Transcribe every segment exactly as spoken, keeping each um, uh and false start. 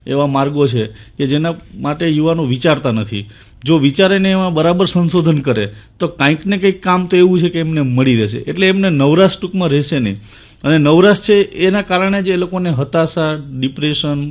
એવા માર્ગો છે કે જેના માટે યુવાનો વિચારતા નથી. જો વિચારે ને એમાં બરાબર સંશોધન કરે તો કંઈક ને કંઈક કામ તો એવું છે કે એમને મળી રહેશે. એટલે એમને નવરાશ ટૂંકમાં રહેશે નહીં. અને નવરાશ છે એના કારણે જ એ લોકોને હતાશા, ડિપ્રેશન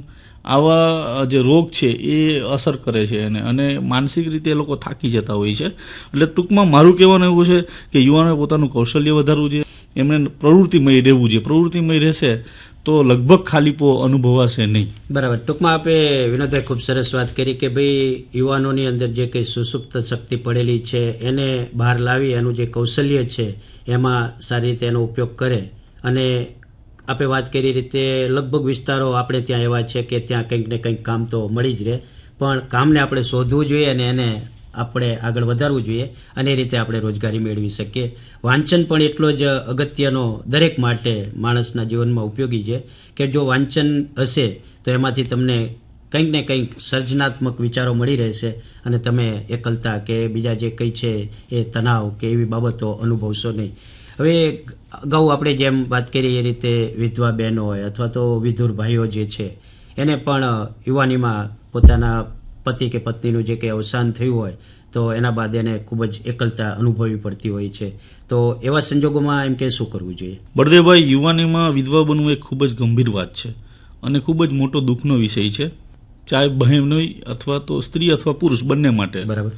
આવા જે રોગ છે એ અસર કરે છે એને, અને માનસિક રીતે એ લોકો થાકી જતા હોય છે. એટલે ટૂંકમાં મારું કહેવાનું એવું છે કે યુવાનોએ પોતાનું કૌશલ્ય વધારવું જોઈએ, એમને પ્રવૃત્તિમય રહેવું જોઈએ. પ્રવૃત્તિમય રહેશે તો લગભગ ખાલીપો અનુભવાશે નહીં. બરાબર. ટૂંકમાં આપણે વિનોદભાઈ ખૂબ સરસ વાત કરી કે ભાઈ યુવાનોની અંદર જે કંઈ સુસુપ્ત શક્તિ પડેલી છે એને બહાર લાવી એનું જે કૌશલ્ય છે એમાં સારી રીતે એનો ઉપયોગ કરે. અને આપણે વાત કરી રીતે લગભગ વિસ્તારો આપણે ત્યાં એવા છે કે ત્યાં કંઈક ને કંઈક કામ તો મળી જ રહે, પણ કામને આપણે શોધવું જોઈએ અને એને આપણે આગળ વધારવું જોઈએ, અને એ રીતે આપણે રોજગારી મેળવી શકીએ. વાંચન પણ એટલો જ અગત્યનો દરેક માટે માણસના જીવનમાં ઉપયોગી છે કે જો વાંચન હશે તો એમાંથી તમને કંઈક ને કંઈક સર્જનાત્મક વિચારો મળી રહેશે અને તમે એકલતા કે બીજા જે કંઈ છે એ તણાવ કે એવી બાબતો અનુભવશો નહીં. હવે અગાઉ આપણે જેમ વાત કરી એ રીતે વિધવા બહેનો હોય અથવા તો વિધુર ભાઈઓ જે છે એને પણ યુવાનીમાં પોતાના પતિ કે પત્નીનું જે કંઈ અવસાન થયું હોય તો એના બાદ એને ખૂબ જ એકલતા અનુભવવી પડતી હોય છે. તો એવા સંજોગોમાં એમ કે શું કરવું જોઈએ? બળદેવભાઈ, યુવાનીમાં વિધવા બનવું એ ખૂબ જ ગંભીર વાત છે અને ખૂબ જ મોટો દુઃખનો વિષય છે, ચાહે બહેન હોય અથવા તો સ્ત્રી અથવા પુરુષ બંને માટે. બરાબર.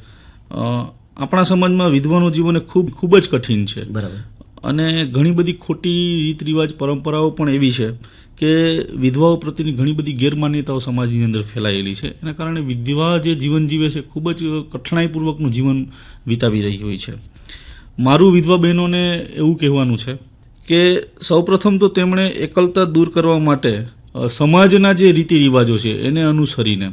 આપણા સમાજમાં વિધવાનું જીવન ખૂબ ખૂબ જ કઠિન છે. બરાબર. અને ઘણી બધી ખોટી રીત રિવાજ પરંપરાઓ પણ એવી છે કે વિધવાઓ પ્રત્યેની ઘણી બધી ગેરમાન્યતાઓ સમાજની અંદર ફેલાયેલી છે. એના કારણે વિધવા જે જીવન જીવે છે ખૂબ જ કઠણાઈપૂર્વકનું જીવન વિતાવી રહી હોય છે. મારું વિધવા બહેનોને એવું કહેવાનું છે કે સૌપ્રથમ તો તેમણે એકલતા દૂર કરવા માટે સમાજના જે રીતિ રિવાજો છે એને અનુસરીને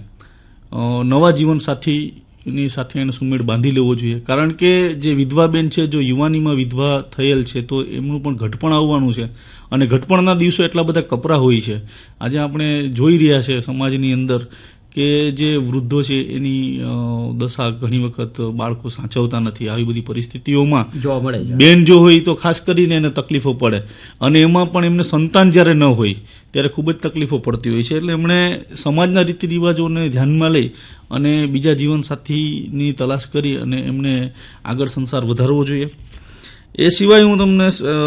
નવા જીવનસાથીની સાથે એને સુમેળ બાંધી લેવો જોઈએ. કારણ કે જે વિધવા બેન છે જો યુવાનીમાં વિધવા થયેલ છે તો એમનું પણ ઘટપણ આવવાનું છે, અને ઘટપણના દિવસો એટલા બધા કપરા હોય છે. આજે આપણે જોઈ રહ્યા છે સમાજની અંદર કે જે વૃદ્ધો છે એની દશા ઘણી વખત બાળકો સાચવતા નથી. આવી બધી પરિસ્થિતિઓમાં જોવા મળે બેન જો હોય તો ખાસ કરીને એને તકલીફો પડે, અને એમાં પણ એમને સંતાન જ્યારે ન હોય ત્યારે ખૂબ જ તકલીફો પડતી હોય છે. એટલે એમણે સમાજના રીતિ રિવાજોને ધ્યાનમાં લઈ અને બીજા જીવનસાથીની તલાશ કરી અને એમને આગળ સંસાર વધારવો જોઈએ. એ સિવાય હું તમને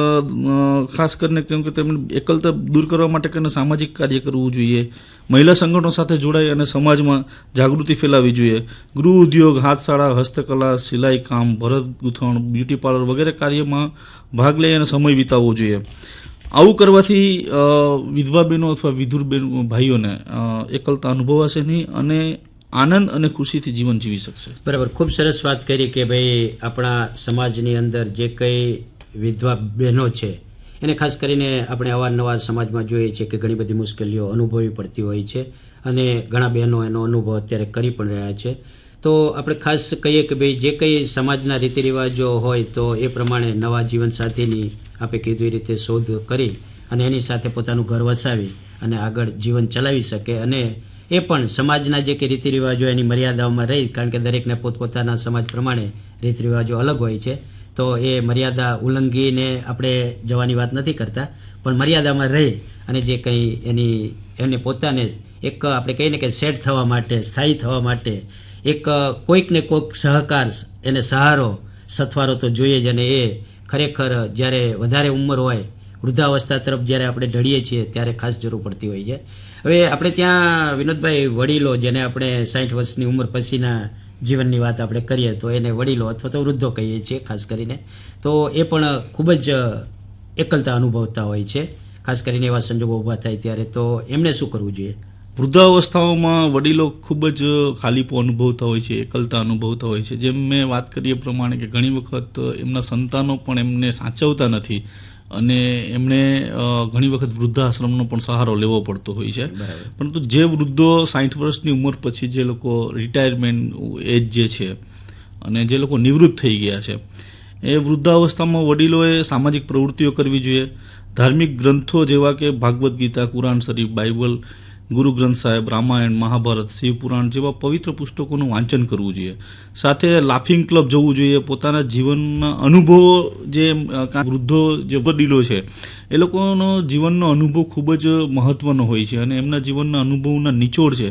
ખાસ કરીને કહું કે તેમને એકલતા દૂર કરવા માટે કરીને સામાજિક કાર્ય કરવું જોઈએ, મહિલા સંગઠનો સાથે જોડાઈ અને સમાજમાં જાગૃતિ ફેલાવવી જોઈએ, ગૃહ ઉદ્યોગ, હાથશાળા, હસ્તકલા, સિલાઈ કામ, ભરત ગૂંથણ, બ્યુટી પાર્લર વગેરે કાર્યમાં ભાગ લઈ અને સમય વિતાવવો જોઈએ. આવું કરવાથી વિધવા બહેનો અથવા વિધુર બહેનો ભાઈઓને એકલતા અનુભવાશે નહીં અને આનંદ અને ખુશીથી જીવન જીવી શકશે. બરાબર. ખૂબ સરસ વાત કરી કે ભાઈ આપણા સમાજની અંદર જે કંઈ વિધવા બહેનો છે એને ખાસ કરીને આપણે અવારનવાર સમાજમાં જોઈએ છીએ કે ઘણી બધી મુશ્કેલીઓ અનુભવવી પડતી હોય છે, અને ઘણા બહેનો એનો અનુભવ અત્યારે કરી પણ રહ્યા છે. તો આપણે ખાસ કહીએ કે ભાઈ જે કંઈ સમાજના રીતિ રિવાજો હોય તો એ પ્રમાણે નવા જીવનસાથીની આપણે કીધું એ રીતે શોધ કરી અને એની સાથે પોતાનું ઘર વસાવી અને આગળ જીવન ચલાવી શકે, અને એ પણ સમાજના જે કે રીતિ રિવાજો એની મર્યાદાઓમાં રહી, કારણ કે દરેકને પોતપોતાના સમાજ પ્રમાણે રીત રિવાજો અલગ હોય છે. તો એ મર્યાદા ઉલ્લંઘીને આપણે જવાની વાત નથી કરતા, પણ મર્યાદામાં રહી અને જે કંઈ એની એમને પોતાને એક આપણે કહીએ ને કે સેટ થવા માટે, સ્થાયી થવા માટે એક કોઈક ને કોઈક સહકાર, એને સહારો, સથવારો તો જોઈએ જ. અને એ ખરેખર જ્યારે વધારે ઉંમર હોય, વૃદ્ધાવસ્થા તરફ જ્યારે આપણે ઢળીએ છીએ ત્યારે ખાસ જરૂર પડતી હોય છે. હવે આપણે ત્યાં વિનોદભાઈ વડીલો, જેને આપણે સાઠ વર્ષની ઉંમર પછીના જીવનની વાત આપણે કરીએ તો એને વડીલો અથવા તો વૃદ્ધો કહીએ છીએ ખાસ કરીને, તો એ પણ ખૂબ જ એકલતા અનુભવતા હોય છે, ખાસ કરીને એવા સંજોગો ઊભા થાય ત્યારે. તો એમને શું કરવું જોઈએ? વૃદ્ધાવસ્થાઓમાં વડીલો ખૂબ જ ખાલીપો અનુભવતા હોય છે, એકલતા અનુભવતા હોય છે. જેમ મેં વાત કરી એ પ્રમાણે કે ઘણી વખત એમના સંતાનો પણ એમને સાચવતા નથી અને એમણે ઘણી વખત વૃદ્ધાશ્રમનો પણ સહારો લેવો પડતો હોય છે. પરંતુ જે વૃદ્ધો સાઠ વર્ષની ઉંમર પછી જે લોકો રિટાયરમેન્ટ એજ જે છે અને જે લોકો નિવૃત્ત થઈ ગયા છે, એ વૃદ્ધાવસ્થામાં વડીલોએ સામાજિક પ્રવૃત્તિઓ કરવી જોઈએ. ધાર્મિક ગ્રંથો જેવા કે ભાગવદ્ ગીતા, કુરાન શરીફ, બાઇબલ ગુરુ ગ્રંથ સાહેબ, રામાયણ, મહાભારત, શિવપુરાણ જેવા પવિત્ર પુસ્તકોનું વાંચન કરવું જોઈએ. સાથે લાફિંગ ક્લબ જવું જોઈએ. પોતાના જીવનના અનુભવો, જે વૃદ્ધો, જે વડીલો છે, એ લોકોનો જીવનનો અનુભવ ખૂબ જ મહત્વનો હોય છે અને એમના જીવનના અનુભવના નિચોડ છે